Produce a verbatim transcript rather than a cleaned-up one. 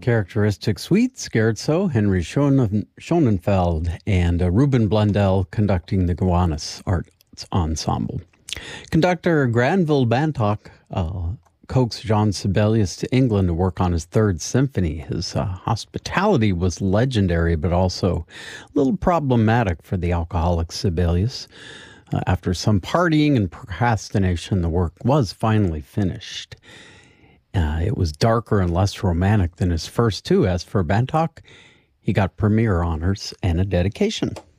characteristic suite, Scherzo, Henry Schonen, Schonenfeld, and uh, Ruben Blundell conducting the Gowanus Arts Ensemble. Conductor Granville Bantock uh, coaxed Jean Sibelius to England to work on his third symphony. His uh, hospitality was legendary, but also a little problematic for the alcoholic Sibelius. Uh, after some partying and procrastination, the work was finally finished. Uh, it was darker and less romantic than his first two. As for Bantock, he got premiere honors and a dedication.